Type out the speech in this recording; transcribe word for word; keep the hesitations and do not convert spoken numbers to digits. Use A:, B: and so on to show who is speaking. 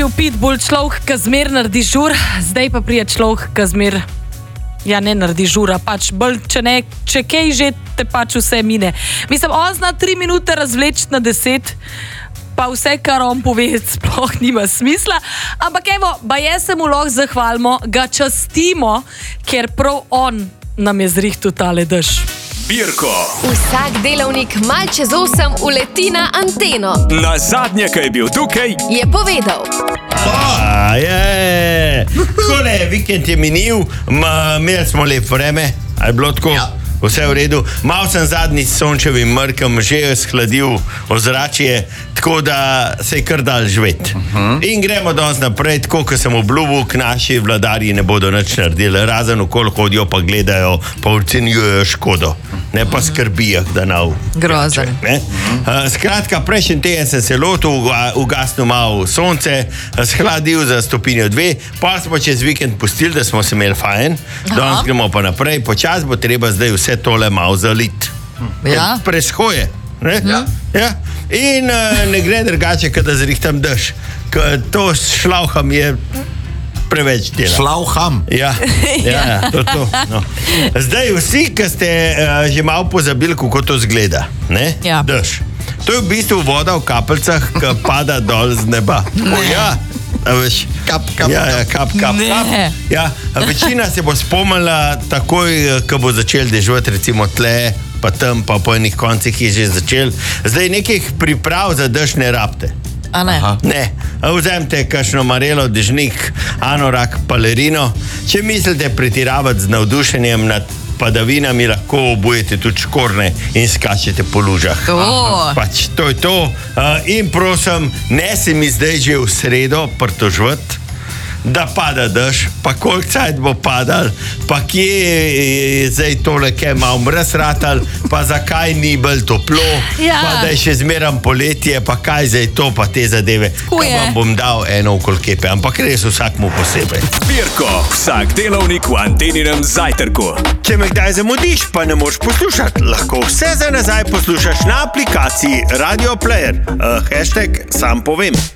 A: bil pitbull človek, ki zmer naredi žur, zdaj pa prije človek, ki zmer ja, ne naredi žura, pač bolj, če ne, če kaj že te pač vse mine. Mislim, on zna tri minute razvleči na deset, pa vse, kar on pove, sploh nima smisla. Ampak evo, ba jaz se mu lahko zahvalimo, ga častimo, ker prav on nam je zrihtu tale dež.
B: Pirko.
C: Vsak delavnik mal čez osem uleti na anteno.
B: Na zadnje, ko je bil tukaj,
C: je povedal.
D: A, je, takole, vikend je minil, ma, imeli smo lep vreme, a je bilo tako? Ja. Vse v redu. Mal sem zadnji sončevim mrkem že shladil ozračje, tako da se je kar dal živeti. Uh-huh. In gremo danes naprej, tako kot sem obljubil, k naši vladarji ne bodo nič naredili, razen okoli hodijo pa gledajo, pa ocenjujejo škodo. Ne pa skrbijo, da nav.
A: Grozen.
D: Uh, skratka, prejšnji teden sem se lotil, ugasnil malo sonce, shladil za stopinjo dve, pa smo čez vikend pustili, da smo se imeli fajn. Danes gremo pa naprej, počas bo treba zdaj vse tole malo zalit.
A: Ja.
D: Preshoje. Ne?
A: Ja.
D: Ja. In uh, ne gre drugače, kada zrihtam dež. Ker to s šlauham je preveč dela.
E: Šlauham?
D: Ja, ja, ja to, to. No. Zdaj vsi, ki ste uh, že malo pozabili, kako to zgleda. Ne?
A: Ja.
D: Dež. To je v bistvu voda v kapljicah, ki pada dol z neba. O, ja. Veš,
E: kap, kap,
D: ja, ja, kap, kap, kap. Ja, večina se bo spomnila takoj, ko bo začel deževati, recimo tle, pa tam, pa po enih koncih je že začel. Zdaj nekih priprav za dež ne rabite.
A: A ne?
E: Aha.
D: Ne, vzemite kakšno marelo, dežnik, anorak, palerino. Če mislite pretiravati z navdušenjem nad padavinami, lahko obujete tudi škorne in skačete po lužah.
A: Oh.
D: Pač to je to. Uh, in prosim, ne se mi zdaj že v sredo pritožvati, da pada dež, pa koliko cajt bo padal, pa kje je zdaj tole, kaj malo mraz ratal, pa zakaj ni bolj toplo,
A: Ja.
D: pa da je še zmeram poletje, pa kaj zdaj to, pa te zadeve.
A: Tako je.
D: Vam bom dal eno okoli kepe, ampak res vsakmu posebej.
B: Pirko, vsak delavnik v Anteninem zajtrku.
D: Če me kdaj zamudiš, pa ne moreš poslušati, lahko vse za nazaj poslušaš na aplikaciji Radio Player. Uh, hashtag sam povem.